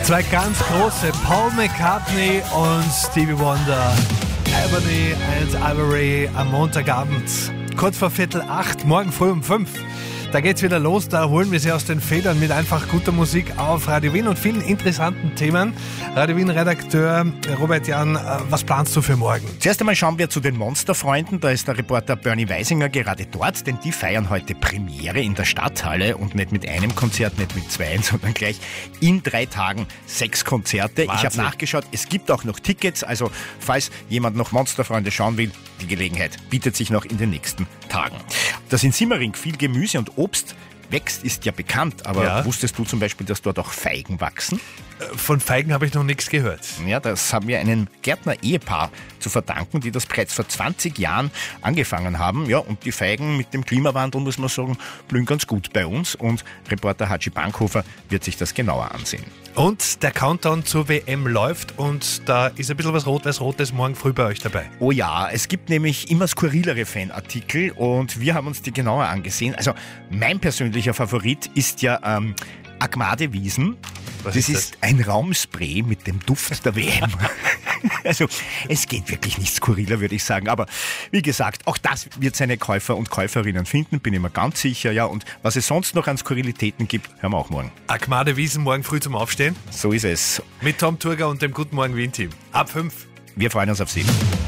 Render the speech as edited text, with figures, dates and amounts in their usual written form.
Zwei ganz große, Paul McCartney und Stevie Wonder. Ebony and Ivory am Montagabend. Kurz vor 7:45, morgen früh um 5. Da geht's wieder los, da holen wir Sie aus den Federn mit einfach guter Musik auf Radio Wien und vielen interessanten Themen. Radio Wien-Redakteur Robert Jan, was planst du für morgen? Zuerst einmal schauen wir zu den Monsterfreunden. Da ist der Reporter Bernie Weisinger gerade dort, denn die feiern heute Premiere in der Stadthalle und nicht mit einem Konzert, nicht mit zwei, sondern gleich in 3 Tagen 6 Konzerte. Wahnsinn. Ich habe nachgeschaut, es gibt auch noch Tickets, also falls jemand noch Monsterfreunde schauen will, die Gelegenheit bietet sich noch in den nächsten Tagen. Dass in Simmering viel Gemüse und Obst wächst, ist ja bekannt, aber Ja. Wusstest du zum Beispiel, dass dort auch Feigen wachsen? Von Feigen habe ich noch nichts gehört. Ja, das haben wir einem Gärtner-Ehepaar zu verdanken, die das bereits vor 20 Jahren angefangen haben. Ja, und die Feigen mit dem Klimawandel, muss man sagen, blühen ganz gut bei uns. Und Reporter Hatschi Bankhofer wird sich das genauer ansehen. Und der Countdown zur WM läuft und da ist ein bisschen was Rot-Weiß-Rotes morgen früh bei euch dabei. Oh ja, es gibt nämlich immer skurrilere Fanartikel und wir haben uns die genauer angesehen. Also mein persönlicher Favorit ist ja Agmade Wiesen. Was Das ist ist ein Raumspray mit dem Duft der WM. Also es geht wirklich nicht skurriler, würde ich sagen. Aber wie gesagt, auch das wird seine Käufer und Käuferinnen finden, bin ich mir ganz sicher. Ja, und was es sonst noch an Skurrilitäten gibt, hören wir auch morgen. Agmade Wiesen morgen früh zum Aufstehen So ist es. mit Tom Turger und dem Guten Morgen Wien-Team. Ab 5. Wir freuen uns auf Sie.